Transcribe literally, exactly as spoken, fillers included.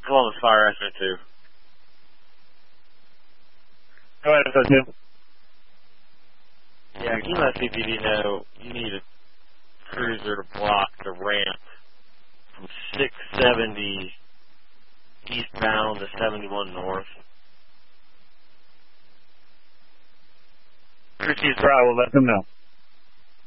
Columbus Fire, S O two. Go ahead, S O two. Yeah, can you let C P D know you need a cruiser to block the ramp from six seventy eastbound to seventy-one north? Crew Chief, I will let them know.